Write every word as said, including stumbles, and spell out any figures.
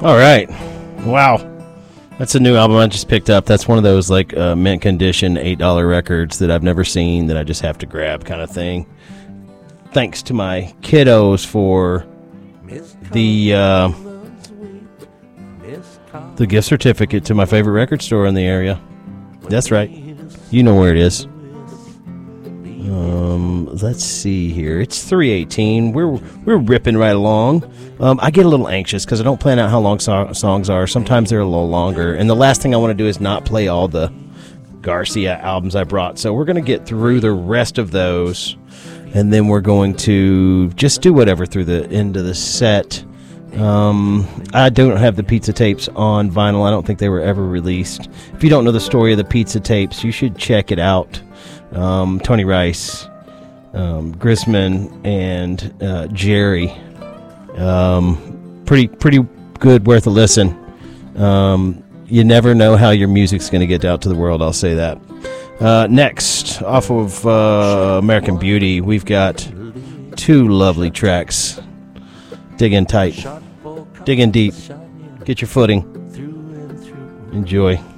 All right. Wow. That's a new album I just picked up. That's one of those like uh, mint condition eight dollar records that I've never seen that I just have to grab kind of thing. Thanks to my kiddos for the uh, the gift certificate to my favorite record store in the area. That's right. You know where it is. Um, let's see here. It's three eighteen. We're we're ripping right along. Um, I get a little anxious because I don't plan out how long so- songs are. Sometimes they're a little longer. And the last thing I want to do is not play all the Garcia albums I brought. So we're going to get through the rest of those. And then we're going to just do whatever through the end of the set. Um, I don't have the pizza tapes on vinyl. I don't think they were ever released. If you don't know the story of the pizza tapes, you should check it out. Um, Tony Rice, um, Grisman, and uh, Jerry. Um, pretty pretty good, worth a listen. Um, you never know how your music's going to get out to the world, I'll say that. Uh, next, off of uh, American Beauty, we've got two lovely tracks. Dig in tight. Dig in deep. Get your footing. Enjoy.